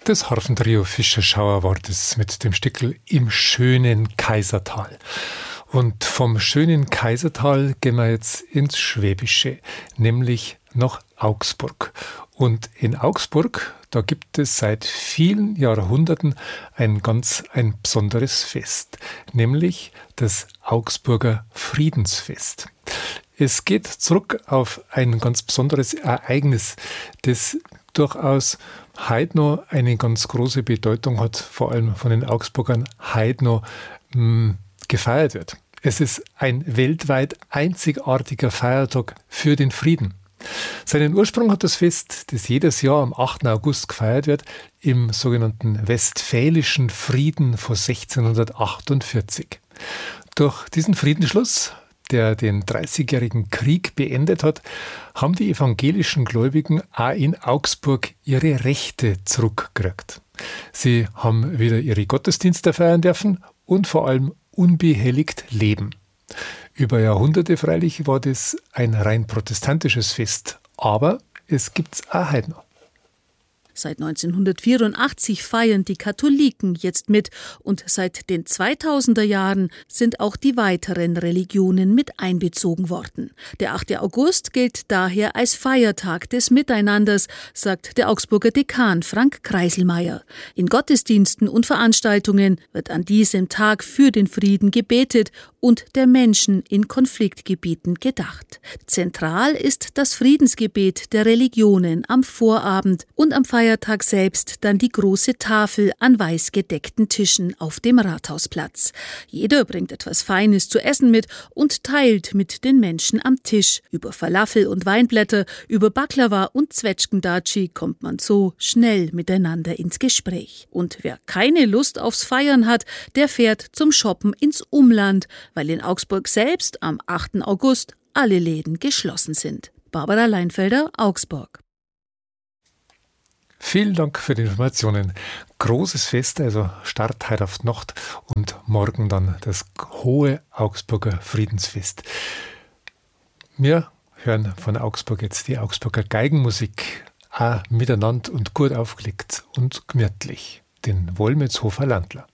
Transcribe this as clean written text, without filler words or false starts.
Das Harfentrio Fischer-Schauer war das mit dem Stickel Im schönen Kaisertal. Und vom schönen Kaisertal gehen wir jetzt ins Schwäbische, nämlich nach Augsburg. Und in Augsburg, da gibt es seit vielen Jahrhunderten ein besonderes Fest, nämlich das Augsburger Friedensfest. Es geht zurück auf ein ganz besonderes Ereignis, das durchaus heute noch eine ganz große Bedeutung hat, vor allem von den Augsburgern heute noch gefeiert wird. Es ist ein weltweit einzigartiger Feiertag für den Frieden. Seinen Ursprung hat das Fest, das jedes Jahr am 8. August gefeiert wird, im sogenannten Westfälischen Frieden von 1648. Durch diesen Friedensschluss, der den 30-jährigen Krieg beendet hat, haben die evangelischen Gläubigen auch in Augsburg ihre Rechte zurückgekriegt. Sie haben wieder ihre Gottesdienste feiern dürfen und vor allem unbehelligt leben. Über Jahrhunderte freilich war das ein rein protestantisches Fest, aber es gibt's auch heute noch. Seit 1984 feiern die Katholiken jetzt mit und seit den 2000er Jahren sind auch die weiteren Religionen mit einbezogen worden. Der 8. August gilt daher als Feiertag des Miteinanders, sagt der Augsburger Dekan Frank Kreiselmeier. In Gottesdiensten und Veranstaltungen wird an diesem Tag für den Frieden gebetet und der Menschen in Konfliktgebieten gedacht. Zentral ist das Friedensgebet der Religionen am Vorabend und am Feiertag selbst dann die große Tafel an weiß gedeckten Tischen auf dem Rathausplatz. Jeder bringt etwas Feines zu essen mit und teilt mit den Menschen am Tisch. Über Falafel und Weinblätter, über Baklava und Zwetschgendatschi kommt man so schnell miteinander ins Gespräch. Und wer keine Lust aufs Feiern hat, der fährt zum Shoppen ins Umland, weil in Augsburg selbst am 8. August alle Läden geschlossen sind. Barbara Leinfelder, Augsburg. Vielen Dank für die Informationen. Großes Fest, also Start heute auf die Nacht und morgen dann das hohe Augsburger Friedensfest. Wir hören von Augsburg jetzt die Augsburger Geigenmusik, auch miteinander und gut aufgelegt und gemütlich, den Wolmetshofer Landler.